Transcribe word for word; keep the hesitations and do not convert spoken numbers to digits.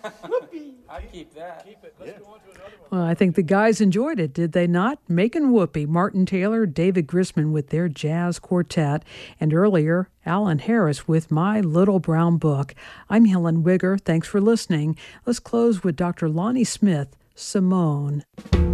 I keep that. Keep it. Let's Yeah. go on to another one. Well, I think the guys enjoyed it, did they not? Makin' Whoopee, Martin Taylor, David Grisman with their jazz quartet, and earlier, Alan Harris with My Little Brown Book. I'm Helen Wigger. Thanks for listening. Let's close with Doctor Lonnie Smith, Simone.